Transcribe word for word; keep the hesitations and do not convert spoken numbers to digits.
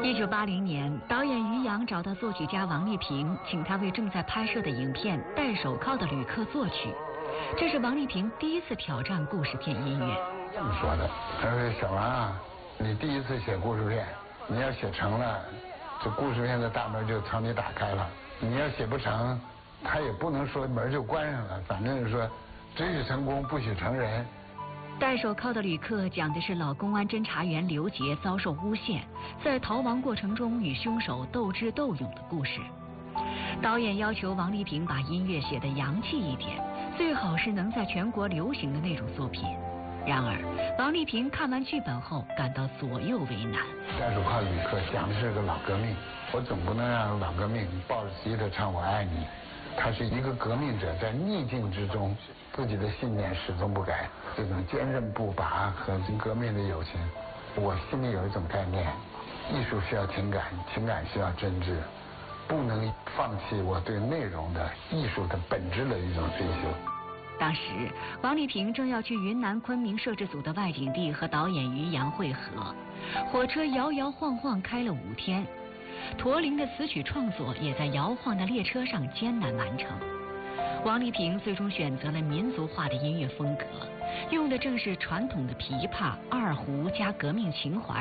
一九八零年，导演于洋找到作曲家王丽萍，请他为正在拍摄的影片《戴手铐的旅客》作曲。这是王丽萍第一次挑战故事片音乐。 这么说的，他说：“小王啊，你第一次写故事片，你要写成了，这故事片的大门就朝你打开了；你要写不成，他也不能说门就关上了，反正是说，只许成功，不许成仁。” 戴手铐的旅客讲的是老公安侦查员刘杰遭受诬陷，在逃亡过程中与凶手斗智斗勇的故事。导演要求王丽萍把音乐写得洋气一点，最好是能在全国流行的那种作品。然而，王丽萍看完剧本后感到左右为难。 戴手铐旅客讲的是个老革命，我总不能让老革命抱着吉他唱我爱你。他是一个革命者，在逆境之中，自己的信念始终不改，这种坚韧不拔和革命的友情，我心里有一种概念：艺术需要情感，情感需要真挚，不能放弃我对内容的艺术的本质的一种追求。 当时，王丽萍正要去云南昆明摄制组的外景地和导演于洋会合，火车摇摇晃晃开了五天。驼铃的词曲创作也在摇晃的列车上艰难完成。王丽萍最终选择了民族化的音乐风格，用的正是传统的琵琶、二胡加革命情怀。